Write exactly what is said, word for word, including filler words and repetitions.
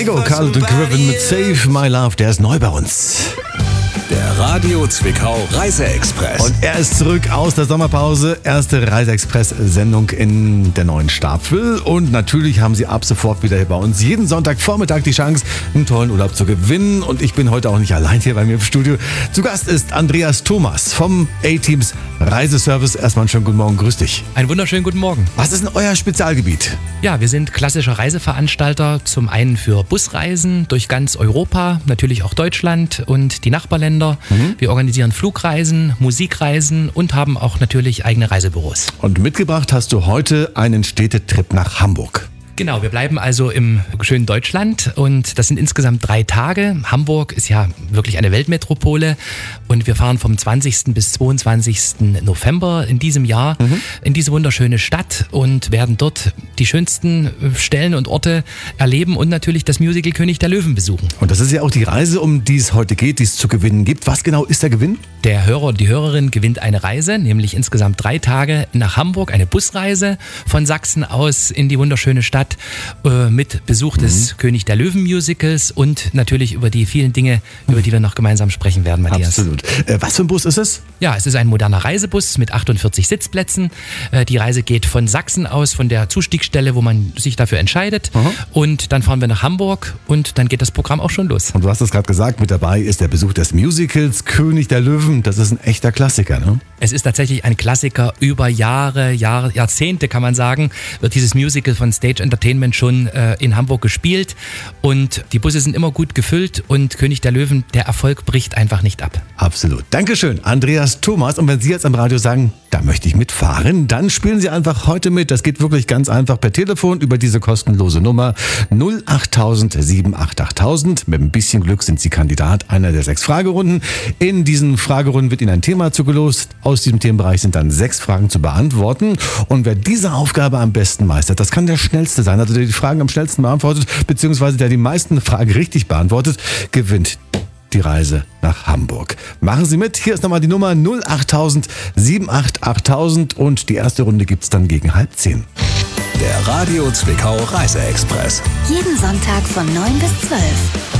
Ego, Carlton Griffin mit Save My Love, der ist neu bei uns. Der Radio Zwickau Reise-Express. Und er ist zurück aus der Sommerpause. Erste Reise-Express-Sendung in der neuen Staffel. Und natürlich haben Sie ab sofort wieder hier bei uns jeden Sonntagvormittag die Chance, einen tollen Urlaub zu gewinnen. Und ich bin heute auch nicht allein hier bei mir im Studio. Zu Gast ist Andreas Thomas vom A-Teams Reiseservice. Erstmal einen schönen guten Morgen, grüß dich. Einen wunderschönen guten Morgen. Was ist denn euer Spezialgebiet? Ja, wir sind klassischer Reiseveranstalter, zum einen für Busreisen durch ganz Europa, natürlich auch Deutschland und die Nachbarländer. Mhm. Wir organisieren Flugreisen, Musikreisen und haben auch natürlich eigene Reisebüros. Und mitgebracht hast du heute einen Städtetrip nach Hamburg. Genau, wir bleiben also im schönen Deutschland und das sind insgesamt drei Tage. Hamburg ist ja wirklich eine Weltmetropole und wir fahren vom zwanzigsten bis zweiundzwanzigsten November in diesem Jahr mhm. in diese wunderschöne Stadt und werden dort die schönsten Stellen und Orte erleben und natürlich das Musical König der Löwen besuchen. Und das ist ja auch die Reise, um die es heute geht, die es zu gewinnen gibt. Was genau ist der Gewinn? Der Hörer und die Hörerin gewinnt eine Reise, nämlich insgesamt drei Tage nach Hamburg, eine Busreise von Sachsen aus in die wunderschöne Stadt äh, mit Besuch des mhm. König der Löwen Musicals und natürlich über die vielen Dinge, über die wir noch gemeinsam sprechen werden, Matthias. Absolut. Äh, was für ein Bus ist es? Ja, es ist ein moderner Reisebus mit achtundvierzig Sitzplätzen. Äh, die Reise geht von Sachsen aus, von der Zustiegsstelle, wo man sich dafür entscheidet. Aha. Und dann fahren wir nach Hamburg und dann geht das Programm auch schon los. Und du hast es gerade gesagt, mit dabei ist der Besuch des Musicals König der Löwen. Das ist ein echter Klassiker, ne? Es ist tatsächlich ein Klassiker. Über Jahre, Jahre, Jahrzehnte kann man sagen, wird dieses Musical von Stage Entertainment schon äh, in Hamburg gespielt. Und die Busse sind immer gut gefüllt und König der Löwen, der Erfolg bricht einfach nicht ab. Absolut. Dankeschön, Andreas Thomas. Und wenn Sie jetzt am Radio sagen, da möchte ich mitfahren, dann spielen Sie einfach heute mit. Das geht wirklich ganz einfach per Telefon über diese kostenlose Nummer null acht tausend sieben acht acht tausend. Mit ein bisschen Glück sind Sie Kandidat einer der sechs Fragerunden. In diesen Fragerunden wird Ihnen ein Thema zugelost. Aus diesem Themenbereich sind dann sechs Fragen zu beantworten. Und wer diese Aufgabe am besten meistert, das kann der Schnellste sein, also der die Fragen am schnellsten beantwortet, beziehungsweise der die meisten Fragen richtig beantwortet, gewinnt die Reise nach Hamburg. Machen Sie mit. Hier ist nochmal die Nummer null acht tausend sieben acht acht tausend und die erste Runde gibt's dann gegen halb zehn. Der Radio Zwickau Reise-Express. Jeden Sonntag von neun bis zwölf.